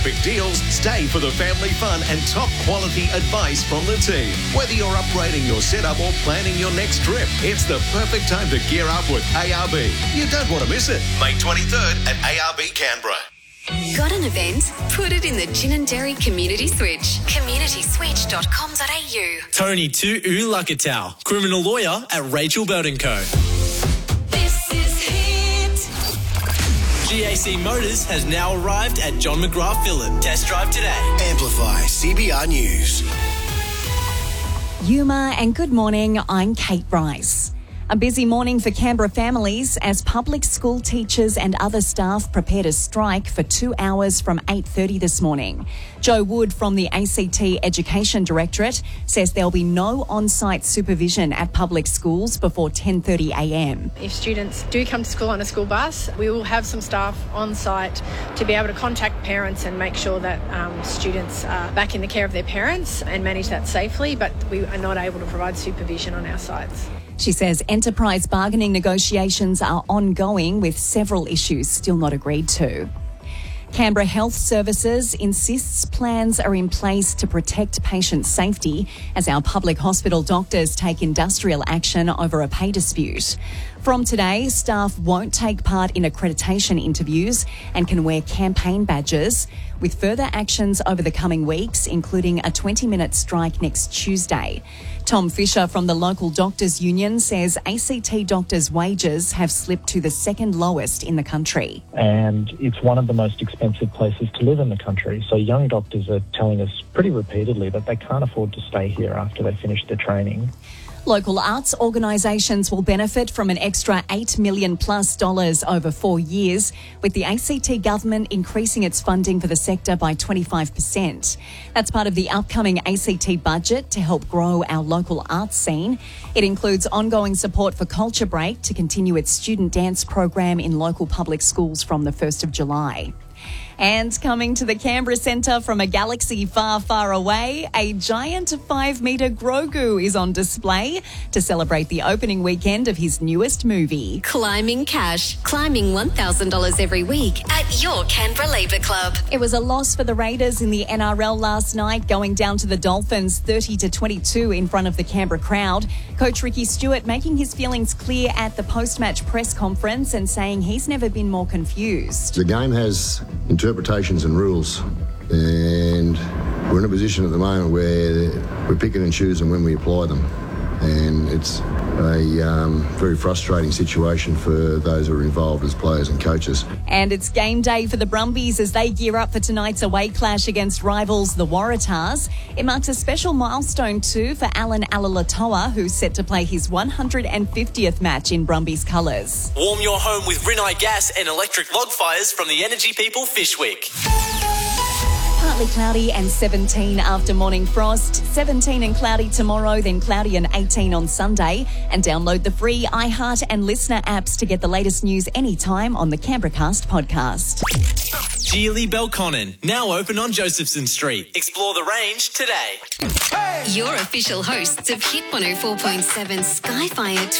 epic deals, stay for the family fun and top quality advice from the team. Whether you're upgrading your setup or planning your next trip, it's the perfect time to gear up with ARB. You don't want to miss it. May 23rd at ARB Canberra. Got an event? Put it in the Gin and Dairy Community Switch. communityswitch.com.au. Tony Tu'u Lakatau, criminal lawyer at Rachel Burton Co. This is Hit. GAC Motors has now arrived at John McGrath Phillip. Test drive today. Amplify CBR News. Yuma and good morning, I'm Kate Bryce. A busy morning for Canberra families as public school teachers and other staff prepare to strike for 2 hours from 8:30 this morning. Joe Wood from the ACT Education Directorate says there'll be no on-site supervision at public schools before 10:30am. If students do come to school on a school bus, we will have some staff on site to be able to contact parents and make sure that students are back in the care of their parents and manage that safely, but we are not able to provide supervision on our sites. She says enterprise bargaining negotiations are ongoing with several issues still not agreed to. Canberra Health Services insists plans are in place to protect patient safety as our public hospital doctors take industrial action over a pay dispute. From today, staff won't take part in accreditation interviews and can wear campaign badges, with further actions over the coming weeks, including a 20-minute strike next Tuesday. Tom Fisher from the local doctors' union says ACT doctors' wages have slipped to the second lowest in the country. And it's one of the most expensive places to live in the country. So young doctors are telling us pretty repeatedly that they can't afford to stay here after they finish their training. Local arts organisations will benefit from an extra $8 million plus over 4 years, with the ACT government increasing its funding for the sector by 25%. That's part of the upcoming ACT budget to help grow our local arts scene. It includes ongoing support for Culture Break to continue its student dance program in local public schools from the 1st of July. And coming to the Canberra Centre from a galaxy far, far away, a giant 5-metre Grogu is on display to celebrate the opening weekend of his newest movie. Climbing Cash. Climbing $1,000 every week at your Canberra Labour Club. It was a loss for the Raiders in the NRL last night, going down to the Dolphins 30-22 in front of the Canberra crowd. Coach Ricky Stewart making his feelings clear at the post-match press conference and saying he's never been more confused. The game has interpretations and rules, and we're in a position at the moment where we're picking and choosing when we apply them, and it's a very frustrating situation for those who are involved as players and coaches. And it's game day for the Brumbies as they gear up for tonight's away clash against rivals the Waratahs. It marks a special milestone too for Alan Alalatoa, who's set to play his 150th match in Brumbies colours. Warm your home with Rinnai gas and electric log fires from the Energy People Fish Week. Partly cloudy and 17 after morning frost. 17 and cloudy tomorrow, then cloudy and 18 on Sunday. And download the free iHeart and Listener apps to get the latest news anytime on the Canberracast podcast. Geely Belconnen, now open on Josephson Street. Explore the range today. Your official hosts of Hit 104.7 Skyfire